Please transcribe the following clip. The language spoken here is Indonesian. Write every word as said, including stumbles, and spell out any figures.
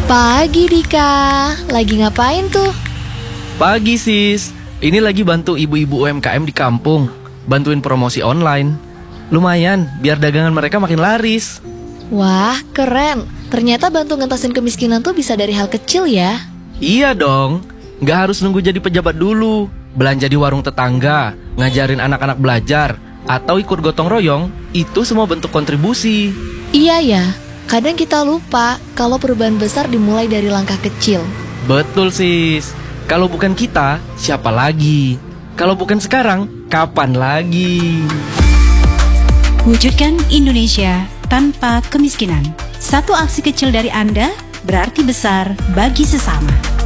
Pagi Dika, lagi ngapain tuh? Pagi sis, ini lagi bantu ibu-ibu U M K M di kampung, bantuin promosi online. Lumayan, biar dagangan mereka makin laris. Wah, keren. Ternyata bantu ngentasin kemiskinan tuh bisa dari hal kecil ya. Iya dong, nggak harus nunggu jadi pejabat dulu. Belanja di warung tetangga, ngajarin anak-anak belajar, atau ikut gotong royong, itu semua bentuk kontribusi. Iya ya, kadang kita lupa kalau perubahan besar dimulai dari langkah kecil. Betul sis, kalau bukan kita, siapa lagi? Kalau bukan sekarang, kapan lagi? Wujudkan Indonesia tanpa kemiskinan. Satu aksi kecil dari Anda berarti besar bagi sesama.